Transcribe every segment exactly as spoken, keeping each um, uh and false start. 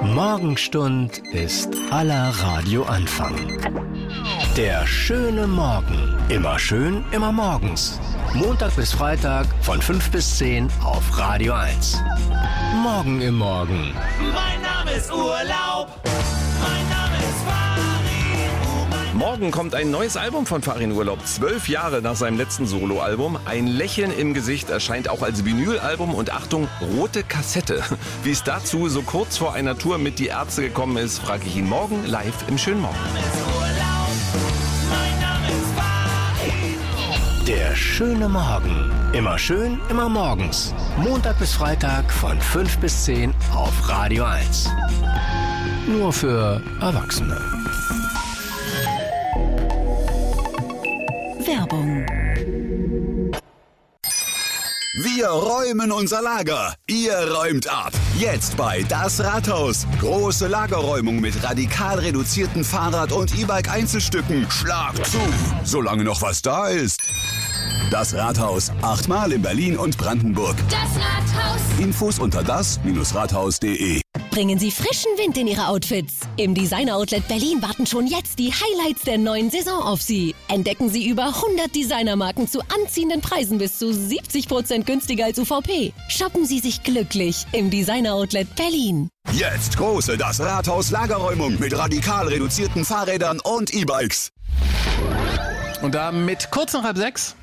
Morgenstund ist aller Radioanfang. Der schöne Morgen. Immer schön, immer morgens. Montag bis Freitag von fünf bis zehn auf Radio eins. Morgen im Morgen. Mein Name ist Urlaub. Mein Name ist Farin. Morgen kommt ein neues Album von Farin Urlaub. Zwölf Jahre nach seinem letzten Soloalbum. Ein Lächeln im Gesicht erscheint auch als Vinylalbum und Achtung, rote Kassette. Wie es dazu so kurz vor einer Tour mit Die Ärzte gekommen ist, frage ich ihn morgen live im schönen Morgen. Der schöne Morgen. Immer schön, immer morgens. Montag bis Freitag von fünf bis zehn auf Radio eins. Nur für Erwachsene. Werbung. Wir räumen unser Lager. Ihr räumt ab. Jetzt bei Das Rathaus. Große Lagerräumung mit radikal reduzierten Fahrrad- und E-Bike-Einzelstücken. Schlag zu, solange noch was da ist. Das Rathaus. Achtmal in Berlin und Brandenburg. Das Rathaus. Infos unter das Rathaus punkt de. Bringen Sie frischen Wind in Ihre Outfits. Im Designer Outlet Berlin warten schon jetzt die Highlights der neuen Saison auf Sie. Entdecken Sie über hundert Designermarken zu anziehenden Preisen bis zu siebzig Prozent günstiger als U V P. Shoppen Sie sich glücklich im Designer Outlet Berlin. Jetzt große Das Rathaus Lagerräumung mit radikal reduzierten Fahrrädern und E-Bikes. Und damit kurz nach halb sechs.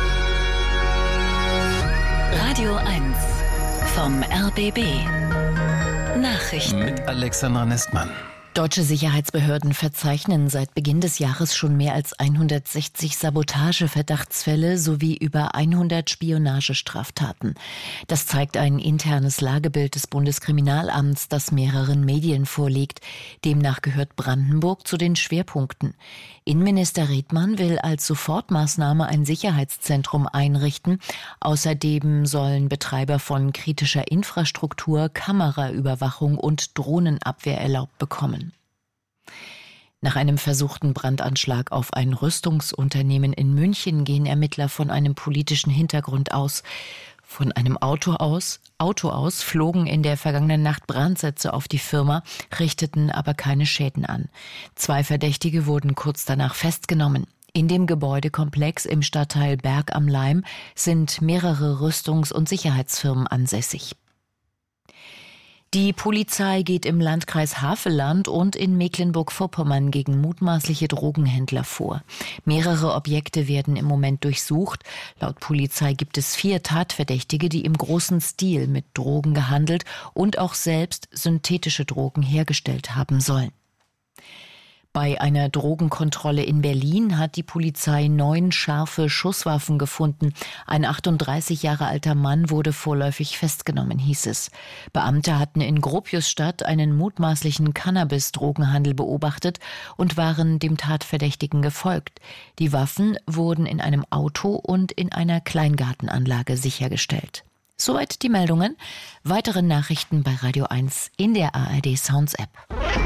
Radio eins vom R B B. Nachrichten. Mit Alexandra Nestmann. Deutsche Sicherheitsbehörden verzeichnen seit Beginn des Jahres schon mehr als hundertsechzig Sabotage-Verdachtsfälle sowie über hundert Spionagestraftaten. Das zeigt ein internes Lagebild des Bundeskriminalamts, das mehreren Medien vorliegt. Demnach gehört Brandenburg zu den Schwerpunkten. Innenminister Redmann will als Sofortmaßnahme ein Sicherheitszentrum einrichten. Außerdem sollen Betreiber von kritischer Infrastruktur Kameraüberwachung und Drohnenabwehr erlaubt bekommen. Nach einem versuchten Brandanschlag auf ein Rüstungsunternehmen in München gehen Ermittler von einem politischen Hintergrund aus. Von einem Auto aus, Auto aus flogen in der vergangenen Nacht Brandsätze auf die Firma, richteten aber keine Schäden an. Zwei Verdächtige wurden kurz danach festgenommen. In dem Gebäudekomplex im Stadtteil Berg am Laim sind mehrere Rüstungs- und Sicherheitsfirmen ansässig. Die Polizei geht im Landkreis Havelland und in Mecklenburg-Vorpommern gegen mutmaßliche Drogenhändler vor. Mehrere Objekte werden im Moment durchsucht. Laut Polizei gibt es vier Tatverdächtige, die im großen Stil mit Drogen gehandelt und auch selbst synthetische Drogen hergestellt haben sollen. Bei einer Drogenkontrolle in Berlin hat die Polizei neun scharfe Schusswaffen gefunden. Ein achtunddreißig Jahre alter Mann wurde vorläufig festgenommen, hieß es. Beamte hatten in Gropiusstadt einen mutmaßlichen Cannabis-Drogenhandel beobachtet und waren dem Tatverdächtigen gefolgt. Die Waffen wurden in einem Auto und in einer Kleingartenanlage sichergestellt. Soweit die Meldungen. Weitere Nachrichten bei Radio eins in der A R D Sounds App.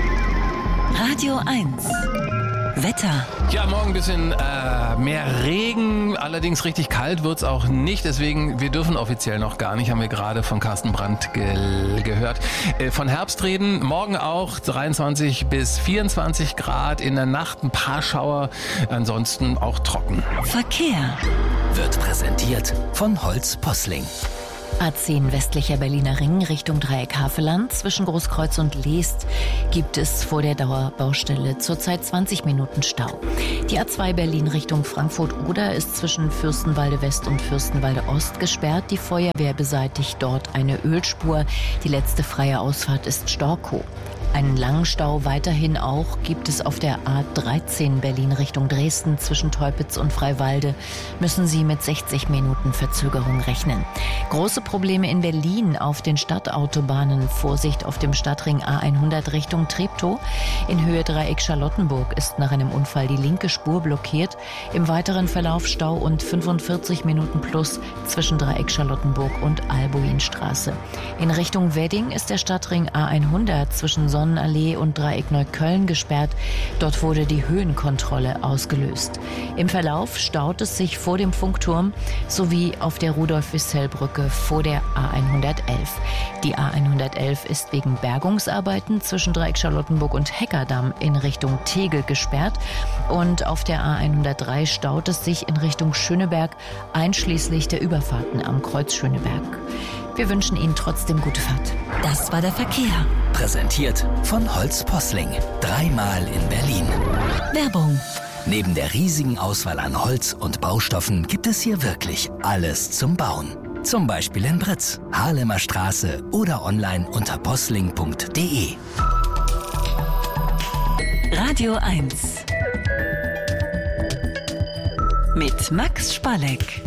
Radio eins. Wetter. Ja, morgen ein bisschen äh, mehr Regen, allerdings richtig kalt wird's auch nicht, deswegen, wir dürfen offiziell noch gar nicht, haben wir gerade von Carsten Brandt ge- gehört. Äh, von Herbst reden, morgen auch dreiundzwanzig bis vierundzwanzig Grad, in der Nacht ein paar Schauer, ansonsten auch trocken. Verkehr. Wird präsentiert von Holz Posling. A zehn westlicher Berliner Ring Richtung Dreieck Havelland. Zwischen Großkreuz und Leest gibt es vor der Dauerbaustelle zurzeit zwanzig Minuten Stau. Die A zwei Berlin Richtung Frankfurt-Oder ist zwischen Fürstenwalde West und Fürstenwalde Ost gesperrt. Die Feuerwehr beseitigt dort eine Ölspur. Die letzte freie Ausfahrt ist Storkow. Einen langen Stau weiterhin auch gibt es auf der A dreizehn Berlin Richtung Dresden zwischen Teupitz und Freiwalde. Müssen Sie mit sechzig Minuten Verzögerung rechnen. Große Probleme in Berlin auf den Stadtautobahnen. Vorsicht auf dem Stadtring A hundert Richtung Treptow. In Höhe Dreieck Charlottenburg ist nach einem Unfall die linke Spur blockiert. Im weiteren Verlauf Stau und fünfundvierzig Minuten plus zwischen Dreieck Charlottenburg und Albuinstraße. In Richtung Wedding ist der Stadtring A hundert zwischen Sonnenallee und Dreieck Neukölln gesperrt. Dort wurde die Höhenkontrolle ausgelöst. Im Verlauf staut es sich vor dem Funkturm sowie auf der Rudolf-Wissell-Brücke vor der A hundertelf. Die A hundertelf ist wegen Bergungsarbeiten zwischen Dreieck Charlottenburg und Heckerdamm in Richtung Tegel gesperrt und auf der A hundertdrei staut es sich in Richtung Schöneberg, einschließlich der Überfahrten am Kreuz Schöneberg. Wir wünschen Ihnen trotzdem gute Fahrt. Das war der Verkehr. Präsentiert von Holz Posling. Dreimal in Berlin. Werbung. Neben der riesigen Auswahl an Holz und Baustoffen gibt es hier wirklich alles zum Bauen. Zum Beispiel in Britz, Haarlemer Straße oder online unter posling punkt de. Radio eins mit Max Spalleck.